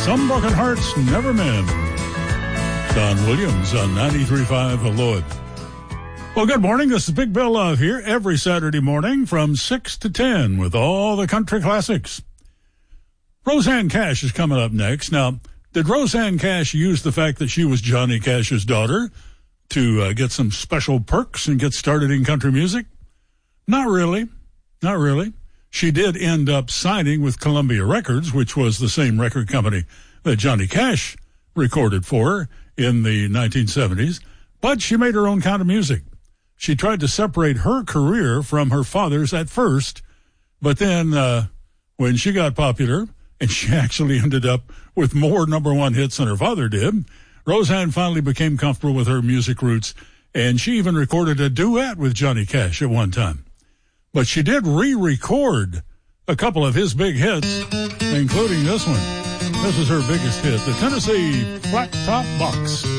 Some Broken Hearts Never Mend. Don Williams on 93.5 The Lloyd. Well, good morning. This is Big Bill Love here every Saturday morning from 6 to 10 with all the country classics. Rosanne Cash is coming up next. Now, did Rosanne Cash use the fact that she was Johnny Cash's daughter to get some special perks and get started in country music? Not really. Not really. She did end up signing with Columbia Records, which was the same record company that Johnny Cash recorded for her in the 1970s, but she made her own kind of music. She tried to separate her career from her father's at first, but then when she got popular, and she actually ended up with more number one hits than her father did, Rosanne finally became comfortable with her music roots, and she even recorded a duet with Johnny Cash at one time. But she did re-record a couple of his big hits, including this one. This is her biggest hit, the Tennessee Flat Top Box.